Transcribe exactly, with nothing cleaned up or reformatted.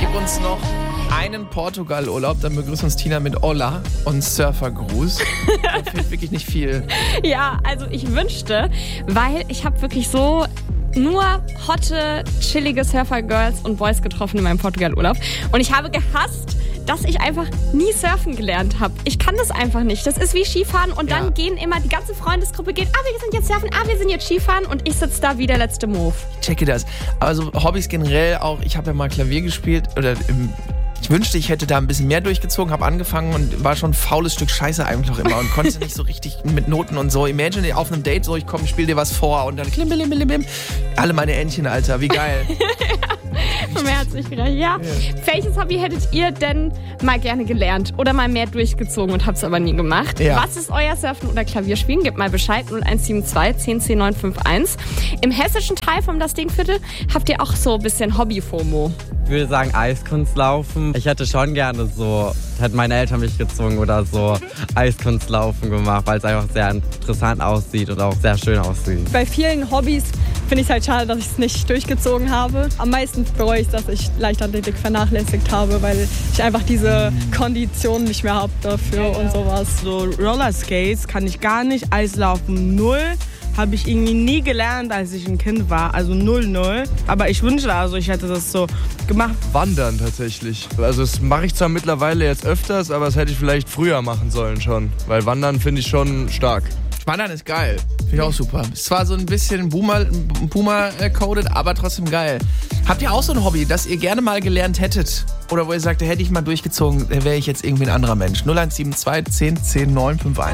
Gib uns noch einen Portugal-Urlaub, dann begrüßt uns Tina mit Hola und Surfergruß. Da fehlt wirklich nicht viel. Ja, also ich wünschte, weil ich habe wirklich so nur hotte, chillige Surfer-Girls und Boys getroffen in meinem Portugal-Urlaub. Und ich habe gehasst, dass ich einfach nie surfen gelernt habe. Ich kann das einfach nicht. Das ist wie Skifahren und dann ja. gehen immer, die ganze Freundesgruppe geht, ah, wir sind jetzt surfen, ah, wir sind jetzt Skifahren und ich sitze da wie der letzte Move. Ich checke das. Also Hobbys generell auch, ich habe ja mal Klavier gespielt oder im Ich wünschte, ich hätte da ein bisschen mehr durchgezogen, habe angefangen und war schon ein faules Stück Scheiße eigentlich noch immer und konnte nicht so richtig mit Noten und so. Imagine auf einem Date so, ich komm, ich spiel dir was vor und dann klim, blim, blim, blim. Alle meine Entchen, Alter, wie geil. ja, mehr hat's nicht gereicht. Ja. ja. Welches Hobby hättet ihr denn mal gerne gelernt oder mal mehr durchgezogen und habt's aber nie gemacht? Ja. Was ist euer Surfen oder Klavierspielen? Gebt mal Bescheid, null eins sieben zwei, zehn zehn neun fünf eins. Im hessischen Teil vom Das Ding-Viertel habt ihr auch so ein bisschen Hobby-FOMO. Ich würde sagen Eiskunstlaufen. Ich hätte schon gerne so, hätten meine Eltern mich gezwungen oder so Eiskunstlaufen gemacht, weil es einfach sehr interessant aussieht und auch sehr schön aussieht. Bei vielen Hobbys finde ich es halt schade, dass ich es nicht durchgezogen habe. Am meisten bereue ich, dass ich Leichtathletik vernachlässigt habe, weil ich einfach diese Kondition nicht mehr habe dafür ja. und sowas. So Rollerskates kann ich gar nicht, Eislaufen null. Habe ich irgendwie nie gelernt, als ich ein Kind war, also null null. Aber ich wünschte also, ich hätte das so gemacht. Wandern tatsächlich. Also das mache ich zwar mittlerweile jetzt öfters, aber das hätte ich vielleicht früher machen sollen schon. Weil Wandern finde ich schon stark. Wandern ist geil. Finde ich auch super. Ist zwar so ein bisschen Boomer-coded, aber trotzdem geil. Habt ihr auch so ein Hobby, das ihr gerne mal gelernt hättet? Oder wo ihr sagt, hätte ich mal durchgezogen, wäre ich jetzt irgendwie ein anderer Mensch? null eins sieben zwei, zehn zehn neun fünf eins.